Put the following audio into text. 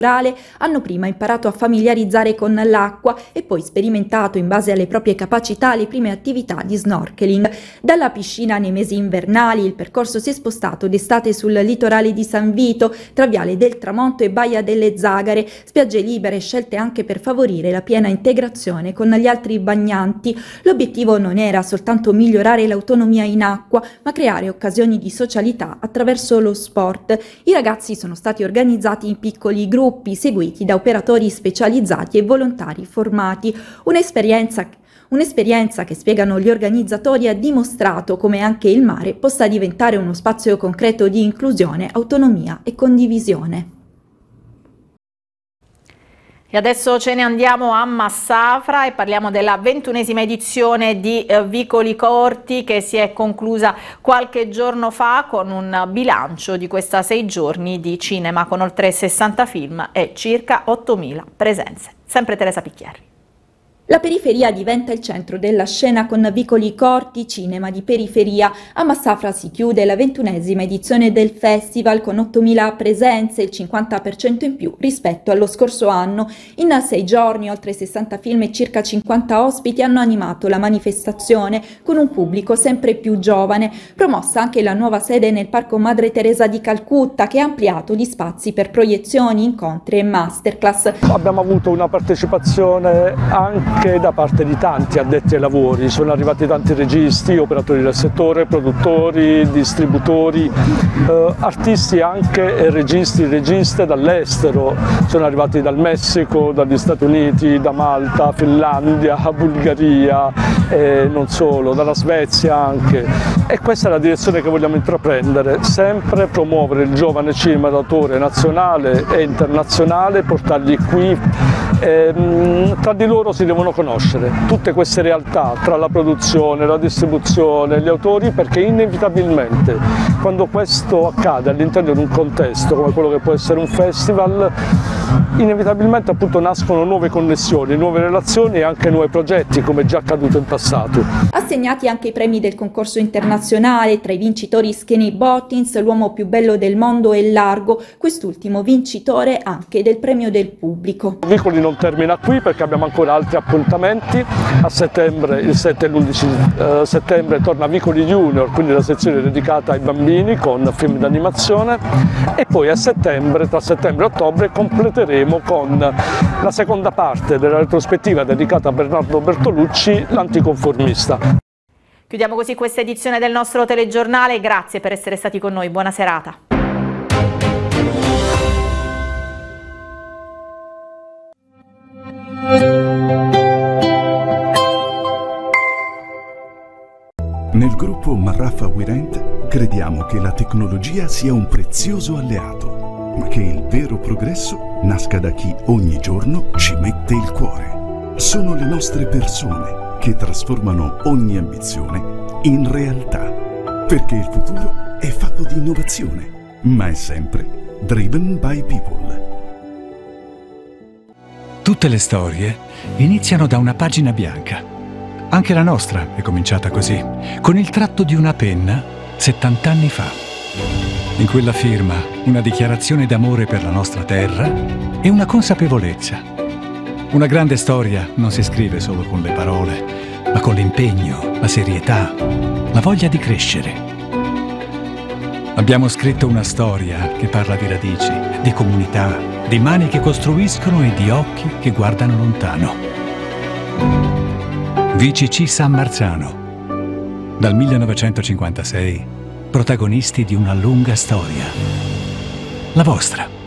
hanno prima imparato a familiarizzare con l'acqua e poi sperimentato in base alle proprie capacità le prime attività di snorkeling. Dalla piscina nei mesi invernali il percorso si è spostato d'estate sul litorale di San Vito, tra Viale del Tramonto e Baia delle Zagare, spiagge libere scelte anche per favorire la piena integrazione con gli altri bagnanti. L'obiettivo non era soltanto migliorare l'autonomia in acqua, ma creare occasioni di socialità attraverso lo sport. I ragazzi sono stati organizzati in piccoli gruppi seguiti da operatori specializzati e volontari formati. Un'esperienza che, spiegano gli organizzatori, ha dimostrato come anche il mare possa diventare uno spazio concreto di inclusione, autonomia e condivisione. E adesso ce ne andiamo a Massafra e parliamo della 21esima edizione di Vicoli Corti, che si è conclusa qualche giorno fa con un bilancio di questa 6 giorni di cinema con oltre 60 film e circa 8.000 presenze. Sempre Teresa Picchieri. La periferia diventa il centro della scena con Vicoli Corti, cinema di periferia. A Massafra si chiude la 21esima edizione del festival con 8.000 presenze, il 50% in più rispetto allo scorso anno. In 6 giorni oltre 60 film e circa 50 ospiti hanno animato la manifestazione con un pubblico sempre più giovane. Promossa anche la nuova sede nel Parco Madre Teresa di Calcutta, che ha ampliato gli spazi per proiezioni, incontri e masterclass. Abbiamo avuto una partecipazione anche da parte di tanti addetti ai lavori, sono arrivati tanti registi, operatori del settore, produttori, distributori, artisti anche e registe dall'estero, sono arrivati dal Messico, dagli Stati Uniti, da Malta, Finlandia, Bulgaria e non solo, dalla Svezia anche. E questa è la direzione che vogliamo intraprendere, sempre promuovere il giovane cinema d'autore nazionale e internazionale, portarli qui. Tra di loro si devono conoscere tutte queste realtà, tra la produzione, la distribuzione, gli autori, perché inevitabilmente quando questo accade all'interno di un contesto come quello che può essere un festival, inevitabilmente appunto nascono nuove connessioni, nuove relazioni e anche nuovi progetti, come già accaduto in passato. Assegnati anche i premi del concorso internazionale, tra i vincitori Skinny Bottins, l'uomo più bello del mondo e Largo, quest'ultimo vincitore anche del premio del pubblico. Vicoli non termina qui perché abbiamo ancora altri appuntamenti. A settembre, il 7 e l'11 settembre, torna Vicoli Junior, quindi la sezione dedicata ai bambini con film d'animazione, e poi a settembre, tra settembre e ottobre, completeremo con la seconda parte della retrospettiva dedicata a Bernardo Bertolucci, l'anticonformista. Chiudiamo così questa edizione del nostro telegiornale, grazie per essere stati con noi, buona serata. Nel gruppo Marraffa Wirent crediamo che la tecnologia sia un prezioso alleato, ma che il vero progresso nasca da chi ogni giorno ci mette il cuore. Sono le nostre persone che trasformano ogni ambizione in realtà, perché il futuro è fatto di innovazione, ma è sempre driven by people. Tutte le storie iniziano da una pagina bianca. Anche la nostra è cominciata così, con il tratto di una penna 70 anni fa. In quella firma una dichiarazione d'amore per la nostra terra e una consapevolezza. Una grande storia non si scrive solo con le parole, ma con l'impegno, la serietà, la voglia di crescere. Abbiamo scritto una storia che parla di radici, di comunità, di mani che costruiscono e di occhi che guardano lontano. VCC San Marzano. Dal 1956, protagonisti di una lunga storia. La vostra.